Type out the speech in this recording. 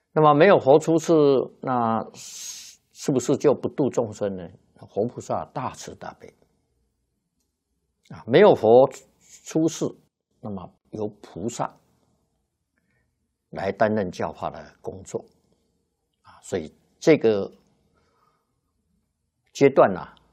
那么没有佛出世，那是不是就不度众生呢？佛菩萨大慈大悲啊，没有佛出世，那么由菩萨来担任教化的工作啊，所以这个阶段啊，